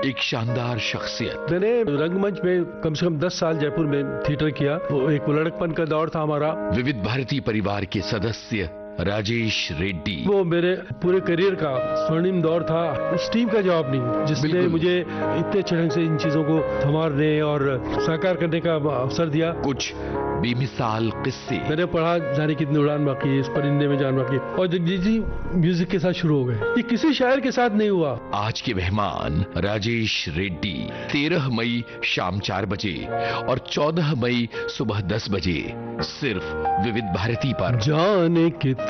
एक शानदार शख्सियत। मैंने रंगमंच में कम से कम 10 साल जयपुर में थिएटर किया। वो एक लड़कपन का दौर था हमारा। विविध भारती परिवार के सदस्य राजेश रेड्डी। वो मेरे पूरे करियर का स्वर्णिम दौर था। उस टीम का जवाब नहीं जिसने बिल्कुल। मुझे इतने अच्छे ढंग से इन चीजों को संवारने और साकार करने का अवसर दिया। कुछ बेमिसाल किस्से। मैंने पढ़ा जाने कितनी उड़ान बाकी है, इस परिंदे में जान बाकी है, और जगजीत जी म्यूजिक के साथ शुरू हो गए। ये किसी शायर के साथ नहीं हुआ। आज के मेहमान राजेश रेड्डी 13 मई शाम 4 बजे और 14 मई सुबह 10 बजे सिर्फ विविध भारती पर। जाने कितने